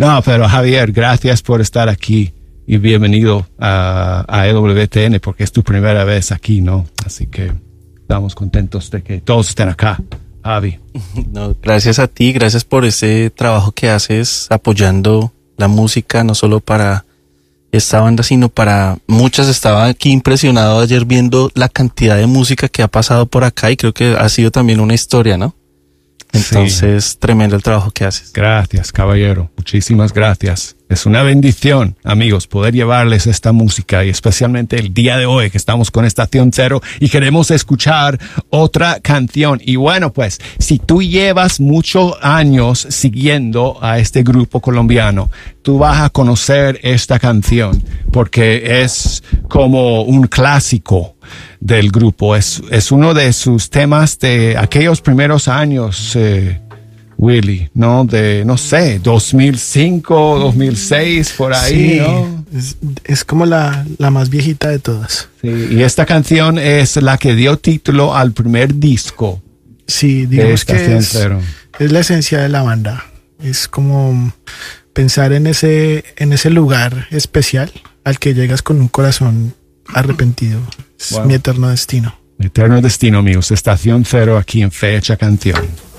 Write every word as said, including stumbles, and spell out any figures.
No, pero Javier, gracias por estar aquí y bienvenido a, a E W T N porque es tu primera vez aquí, ¿no? Así que estamos contentos de que todos estén acá. Javi. No, gracias a ti, gracias por ese trabajo que haces apoyando la música, no solo para esta banda, sino para muchas. Estaba aquí impresionado ayer viendo la cantidad de música que ha pasado por acá y creo que ha sido también una historia, ¿no? Entonces, sí. Tremendo el trabajo que haces. Gracias, caballero. Muchísimas gracias. Es una bendición, amigos, poder llevarles esta música y especialmente el día de hoy que estamos con Estación Cero y queremos escuchar otra canción. Y bueno, pues, si tú llevas muchos años siguiendo a este grupo colombiano, tú vas a conocer esta canción porque es como un clásico del grupo. Es, es uno de sus temas de aquellos primeros años, eh, Willy, ¿no? De, no sé, dos mil cinco, dos mil seis, por ahí, sí, ¿no? Es, es como la, la más viejita de todas. Sí, y esta canción es la que dio título al primer disco. Sí, digamos que es, es la esencia de la banda. Es como pensar en ese, en ese lugar especial al que llegas con un corazón arrepentido. Es wow. Mi eterno destino. Mi eterno destino, amigos. Estación Cero aquí en Fecha Canción.